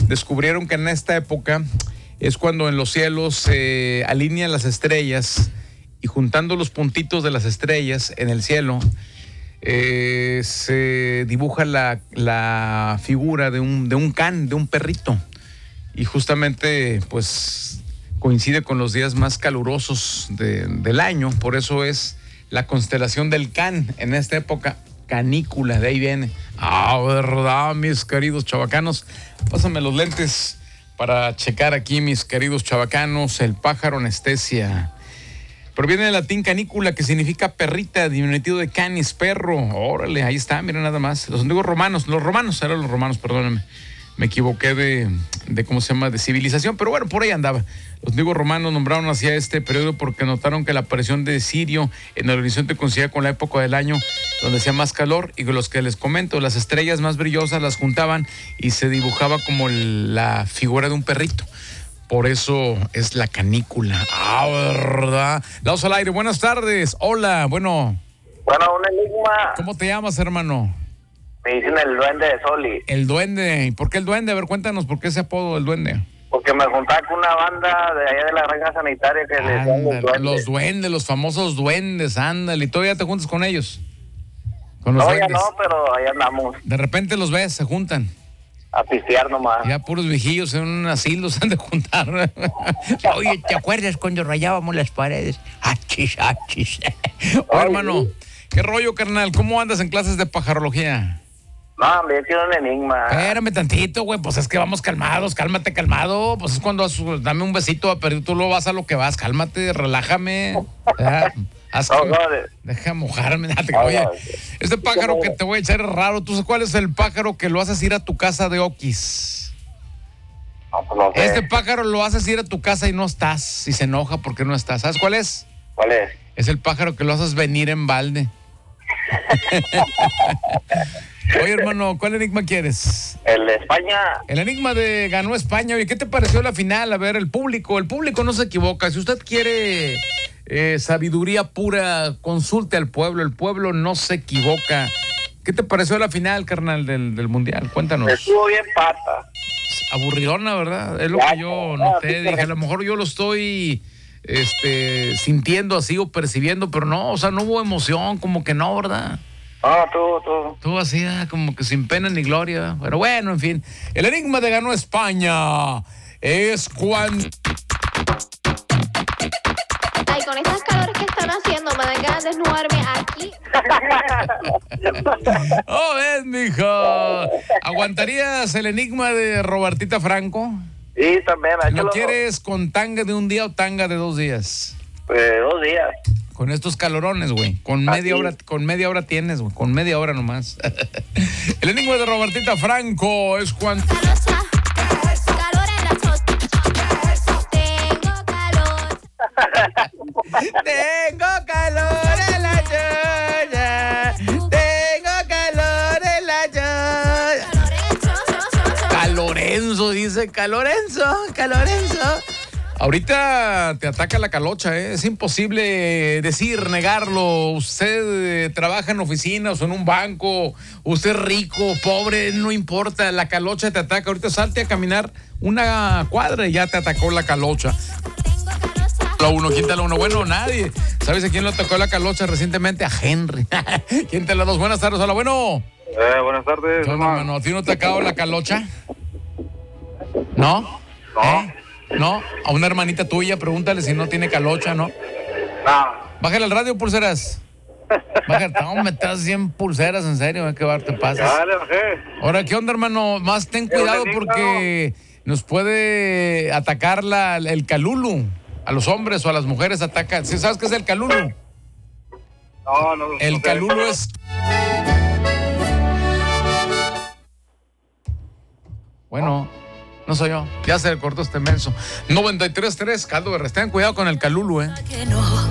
descubrieron que en esta época es cuando en los cielos se alinean las estrellas y juntando los puntitos de las estrellas en el cielo se dibuja la figura de un can, de un perrito. Y justamente pues coincide con los días más calurosos del año, por eso es la constelación del can en esta época. Canícula, de ahí viene. ¿Verdad, mis queridos chavacanos? Pásame los lentes para checar aquí, mis queridos chavacanos. El pájaro anestesia proviene del latín canícula, que significa perrita, diminutivo de canis, perro. Órale, ahí está, miren nada más. Los antiguos romanos, perdónenme. Me equivoqué de ¿cómo se llama? De civilización, pero bueno, por ahí andaba. Los antiguos romanos nombraron hacia este periodo porque notaron que la aparición de Sirio en el horizonte coincidía con la época del año donde hacía más calor, y con los que les comento, las estrellas más brillosas las juntaban y se dibujaba como la figura de un perrito. Por eso es la canícula. ¿Verdad? Laos al aire, buenas tardes. Hola, bueno. Bueno, un enigma. ¿Cómo te llamas, hermano? Me dicen el duende de Soli. El duende. ¿Y por qué el duende? A ver, cuéntanos, ¿por qué ese apodo del duende? Porque me juntaba con una banda de allá de la Reina Sanitaria que le decían los duendes, los famosos duendes, ándale. ¿Y todavía te juntas con ellos? Con los duendes. Ya no, pero ahí andamos. De repente los ves, se juntan. A pistear nomás. Ya puros viejillos en un asilo se han de juntar. Oye, ¿te acuerdas cuando rayábamos las paredes? Achis. Oye, hermano, ¿qué rollo, carnal? ¿Cómo andas en clases de pajarología? No, hombre, quiero un enigma. Espérame tantito, güey, pues es que vamos calmados, cálmate, calmado. Pues es cuando dame un besito, pero tú lo vas a lo que vas, cálmate, relájame. Deja mojarme. Oye, este pájaro que te voy a echar es raro. ¿Tú sabes cuál es el pájaro que lo haces ir a tu casa de Oquis? No, pues no sé. Este pájaro lo haces ir a tu casa y no estás, y se enoja porque no estás. ¿Sabes cuál es? ¿Cuál es? Es el pájaro que lo haces venir en balde. Oye, hermano, ¿cuál enigma quieres? El de España. El enigma de ganó España. Oye, ¿qué te pareció la final? A ver, el público no se equivoca. Si usted quiere sabiduría pura, consulte al pueblo. El pueblo no se equivoca. ¿Qué te pareció la final, carnal, del Mundial? Cuéntanos. Estuvo bien pata. Aburridona, ¿verdad? Es lo que yo noté. Dije, a lo mejor yo lo estoy sintiendo así o percibiendo, pero no, o sea, no hubo emoción, como que no, ¿verdad? No, todo. Todo así, como que sin pena ni gloria. Pero bueno, en fin. El enigma de ganó España es cuando... Ay, con estas calores que están haciendo, me dan ganas de desnudarme aquí. Oh, ves, mijo. ¿Aguantarías el enigma de Robertita Franco? Sí, también. ¿Lo quieres con tanga de un día o tanga de 2 días? 2 días. Con estos calorones, güey. Con media hora tienes, güey. Con media hora nomás. El enigma de Robertita Franco es cuando... Calor en la choza. Tengo calor. Tengo calor en la choza. Tengo calor en la choza. Calorenzo, dice. Calorenzo. Ahorita te ataca la calocha, ¿eh? Es imposible negarlo. Usted trabaja en oficinas o en un banco, usted es rico, pobre, no importa, la calocha te ataca. Ahorita salte a caminar una cuadra y ya te atacó la calocha. ¿Quién te la uno? Bueno, nadie. ¿Sabes a quién le atacó la calocha recientemente? A Henry. ¿Quién te la dos? Buenas tardes, hola, bueno. Buenas tardes. No, hermano, ¿a ti no te ha atacado la calocha? ¿No? ¿No? A una hermanita tuya, pregúntale si no tiene calocha, ¿no? No. Bájale al radio, pulseras. Bájale, no, me estás 100 pulseras, en serio, ¿qué bar te pasas? Dale, bajé. Ahora, ¿qué onda, hermano? Más ten cuidado porque nos puede atacar el calulu. A los hombres o a las mujeres ataca. ¿Sí sabes qué es el calulu? No. El calulu es... Bueno... No soy yo, ya se le cortó este menso. 93.3, Caldo Berres. Ten cuidado con el calulu,